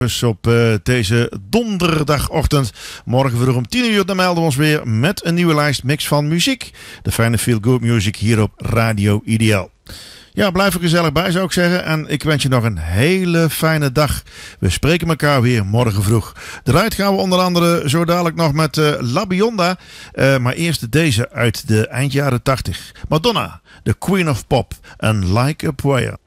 Dus op deze donderdagochtend, morgen vroeg om 10 uur, dan melden we ons weer met een nieuwe lijst mix van muziek. De fijne feel good music hier op Radio Ideaal. Ja, blijf er gezellig bij zou ik zeggen. En ik wens je nog een hele fijne dag. We spreken elkaar weer morgen vroeg. Eruit gaan we onder andere zo dadelijk nog met La Bionda. Maar eerst deze uit de eind jaren 80. Madonna, the Queen of Pop en Like a Prayer.